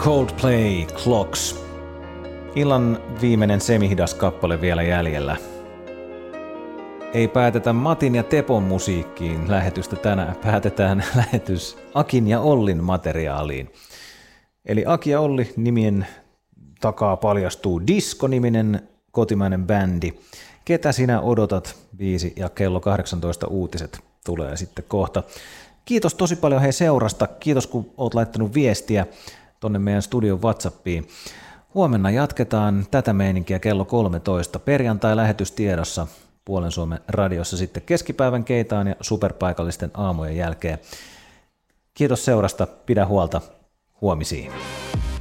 Coldplay, Clocks. Illan viimeinen semihidas kappale vielä jäljellä. Ei päätetä Matin ja Tepon musiikkiin lähetystä tänään, päätetään lähetys Akin ja Ollin materiaaliin. Eli Aki ja Olli nimien takaa paljastuu Disco-niminen kotimainen bändi. Ketä sinä odotat? 5 ja kello 18 uutiset tulee sitten kohta. Kiitos tosi paljon hei seurasta. Kiitos kun oot laittanut viestiä tonne meidän studion WhatsAppiin. Huomenna jatketaan tätä meininkiä kello 13. Perjantai-lähetys tiedossa Puolen Suomen radiossa sitten keskipäivän keitaan ja superpaikallisten aamujen jälkeen. Kiitos seurasta. Pidä huolta. Huomisiin.